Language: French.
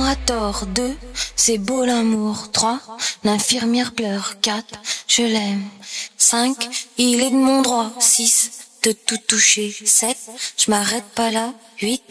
a tort. 2, c'est beau l'amour. 3, l'infirmière pleure. 4, je l'aime. 5, il est de mon droit. 6, de tout toucher. 7, je m'arrête pas là. 8,